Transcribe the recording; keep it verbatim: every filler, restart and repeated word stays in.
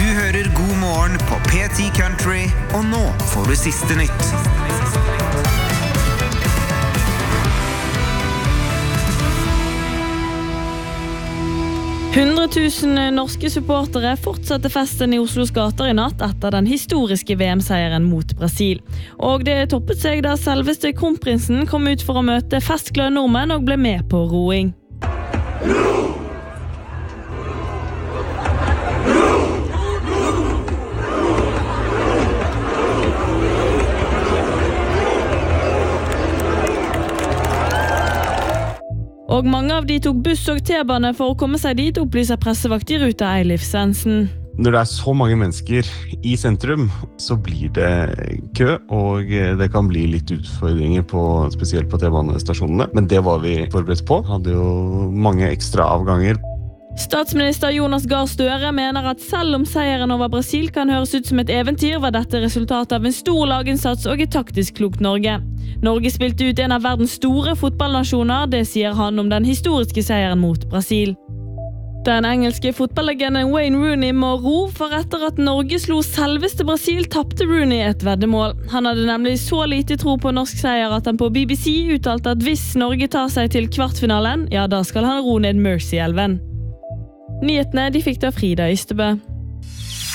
hører God morgen på P ti Country, og nå får du siste nytt. hundre tusen norske supportere fortsatte festen i Oslos gater i natt etter den historiske V M-seieren mot Brasil. Og det toppet seg da selveste kronprinsen kom ut for å møte festglade nordmenn og ble med på roing. Og mange av de tok buss og T-bane for å komme seg dit, opplyser pressevakt i Ruta Eilif Svendsen. Når det er så mange mennesker i sentrum, så blir det kø, og det kan bli litt utfordringer på, spesielt på T-banestasjonene. Men det var vi forberedt på. Hadde jo mange ekstra avganger. Statsminister Jonas Gahr Støre mener at selv om seieren over Brasil kan høres ut som et eventyr, var dette resultatet av en stor laginnsats og et taktisk klokt Norge. Norge spilte ut en av verdens store fotballnasjoner, det sier han om den historiske seieren mot Brasil. Den engelske fotballegenden Wayne Rooney må ro, for etter at Norge slo selveste Brasil, tappte Rooney et veddemål. Han hadde nemlig så lite tro på norsk seier at han på B B C uttalte at hvis Norge tar seg til kvartfinalen, ja da skal han ro ned Mersey-elven. Nyhetene de fikk da Frida Ystebø.